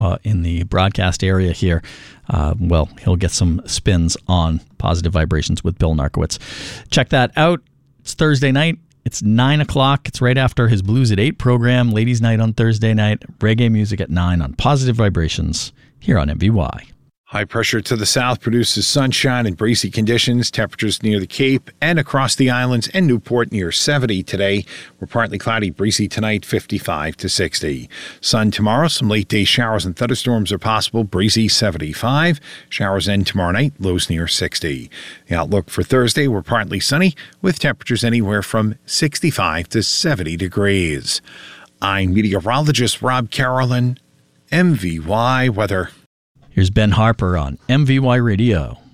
in the broadcast area here, he'll get some spins on Positive Vibrations with Bill Narkowitz. Check that out. It's Thursday night. It's 9 o'clock. It's right after his Blues at 8 program. Ladies' night on Thursday night. Reggae music at 9 on Positive Vibrations here on MVY. High pressure to the south produces sunshine and breezy conditions. Temperatures near the Cape and across the islands and Newport near 70 today. We're partly cloudy, breezy tonight, 55 to 60. Sun tomorrow, some late day showers and thunderstorms are possible, breezy 75. Showers end tomorrow night, lows near 60. The outlook for Thursday, we're partly sunny with temperatures anywhere from 65 to 70 degrees. I'm meteorologist Rob Carolyn, MVY Weather. Here's Ben Harper on MVY Radio.